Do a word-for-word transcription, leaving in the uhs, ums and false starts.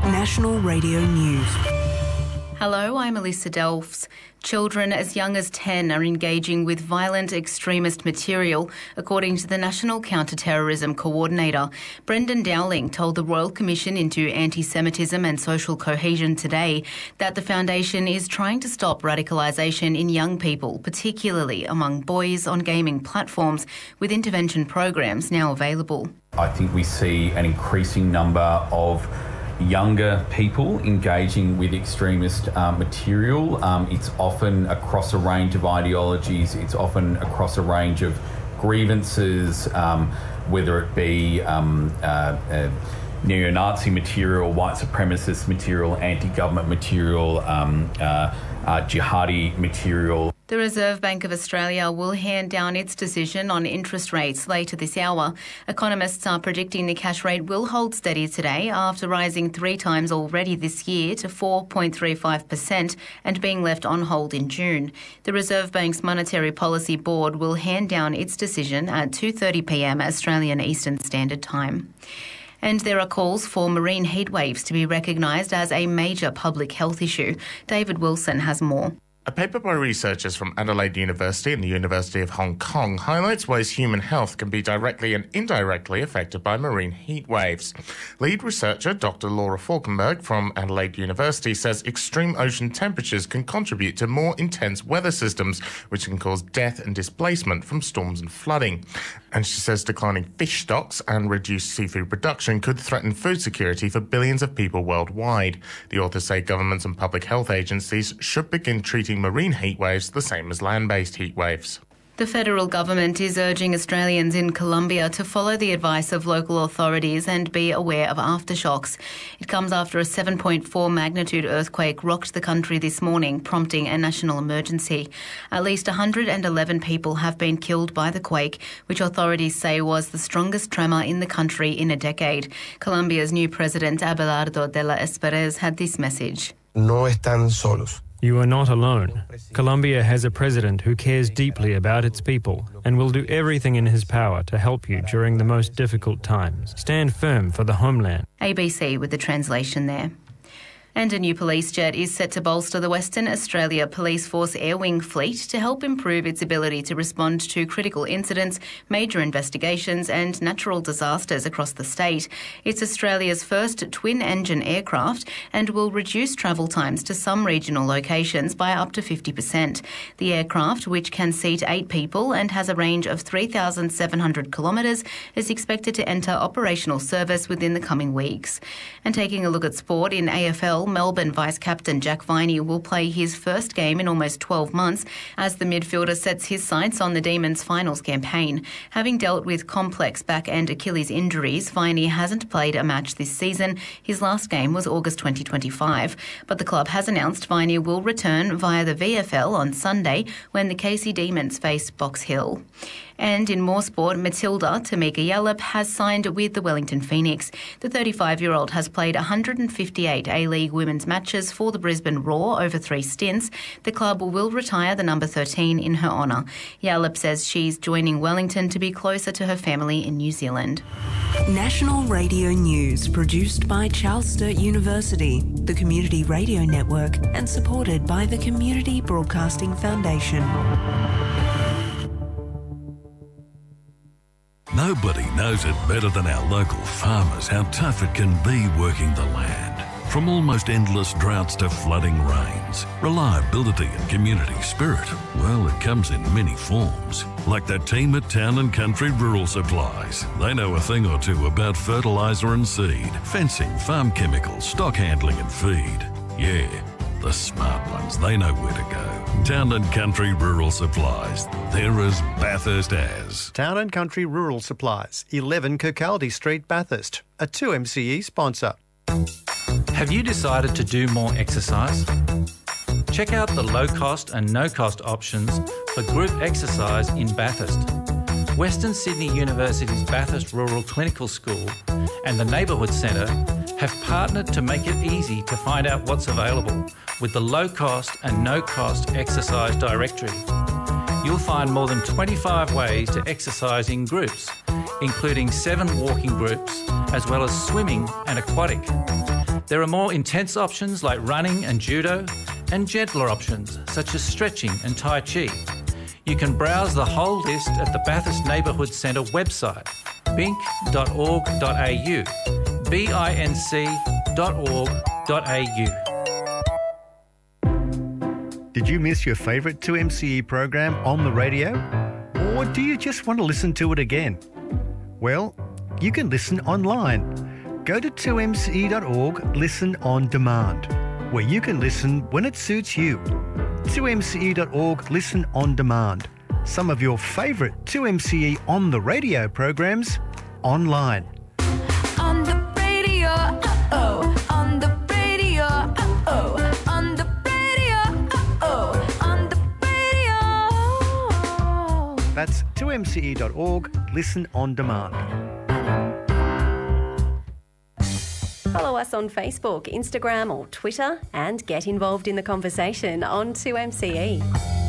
National Radio News. Hello, I'm Alyssa Delfs. Children as young as ten are engaging with violent extremist material, according to the National Counter-Terrorism Coordinator. Brendan Dowling told the Royal Commission into Anti-Semitism and Social Cohesion today that the Foundation is trying to stop radicalisation in young people, particularly among boys on gaming platforms, with intervention programs now available. I think we see an increasing number of younger people engaging with extremist um, material. Um, it's often across a range of ideologies. It's often across a range of grievances, um, whether it be um, uh, uh, neo-Nazi material, white supremacist material, anti-government material, um, uh, uh, jihadi material. The Reserve Bank of Australia will hand down its decision on interest rates later this hour. Economists are predicting the cash rate will hold steady today after rising three times already this year to four point three five percent and being left on hold in June. The Reserve Bank's Monetary Policy Board will hand down its decision at two thirty p m Australian Eastern Standard Time. And there are calls for marine heatwaves to be recognised as a major public health issue. David Wilson has more. A paper by researchers from Adelaide University and the University of Hong Kong highlights ways human health can be directly and indirectly affected by marine heat waves. Lead researcher Doctor Laura Falkenberg from Adelaide University says extreme ocean temperatures can contribute to more intense weather systems, which can cause death and displacement from storms and flooding. And she says declining fish stocks and reduced seafood production could threaten food security for billions of people worldwide. The authors say governments and public health agencies should begin treating marine heat waves the same as land-based heat waves. The federal government is urging Australians in Colombia to follow the advice of local authorities and be aware of aftershocks. It comes after a seven point four magnitude earthquake rocked the country this morning, prompting a national emergency. At least one hundred eleven people have been killed by the quake, which authorities say was the strongest tremor in the country in a decade. Colombia's new president, Abelardo de la Espriella, had this message. No están solos. You are not alone. Colombia has a president who cares deeply about its people and will do everything in his power to help you during the most difficult times. Stand firm for the homeland. A B C with the translation there. And a new police jet is set to bolster the Western Australia Police Force Air Wing fleet to help improve its ability to respond to critical incidents, major investigations and natural disasters across the state. It's Australia's first twin-engine aircraft and will reduce travel times to some regional locations by up to fifty percent. The aircraft, which can seat eight people and has a range of three thousand seven hundred kilometres, is expected to enter operational service within the coming weeks. And taking a look at sport, in A F L, Melbourne vice-captain Jack Viney will play his first game in almost twelve months as the midfielder sets his sights on the Demons' finals campaign. Having dealt with complex back and Achilles injuries, Viney hasn't played a match this season. His last game was August twenty twenty-five. But the club has announced Viney will return via the V F L on Sunday when the Casey Demons face Box Hill. And in more sport, Matilda Tamika Yallop has signed with the Wellington Phoenix. The thirty-five-year-old has played one hundred fifty-eight A-League women's matches for the Brisbane Roar over three stints. The club will retire the number thirteen in her honour. Yallop says she's joining Wellington to be closer to her family in New Zealand. National Radio News, produced by Charles Sturt University, the Community Radio Network, and supported by the Community Broadcasting Foundation. Nobody knows it better than our local farmers how tough it can be working the land. From almost endless droughts to flooding rains, reliability and community spirit, well, it comes in many forms. Like that team at Town and Country Rural Supplies. They know a thing or two about fertiliser and seed, fencing, farm chemicals, stock handling and feed. Yeah, the smart ones, they know where to go. Town and Country Rural Supplies. They're as Bathurst as. Town and Country Rural Supplies, eleven Kirkcaldy Street, Bathurst. A two M C E sponsor. Have you decided to do more exercise? Check out the low-cost and no-cost options for group exercise in Bathurst. Western Sydney University's Bathurst Rural Clinical School and the Neighbourhood Centre have partnered to make it easy to find out what's available with the low-cost and no-cost exercise directory. You'll find more than twenty-five ways to exercise in groups, including seven walking groups, as well as swimming and aquatic. There are more intense options like running and judo, and gentler options such as stretching and Tai Chi. You can browse the whole list at the Bathurst Neighbourhood Centre website, binc dot org dot a u, b i n c dot org dot a u. Did you miss your favourite two M C E program on the radio? Or do you just want to listen to it again? Well, you can listen online. Go to two m c e dot org Listen on Demand, where you can listen when it suits you. two m c e dot org Listen on Demand. Some of your favourite two M C E on the radio programs online. On the radio, uh-oh. On the radio, uh-oh. On the radio, uh-oh. On the radio. That's two m c e dot org Listen on Demand. Follow us on Facebook, Instagram or Twitter and get involved in the conversation on two M C E.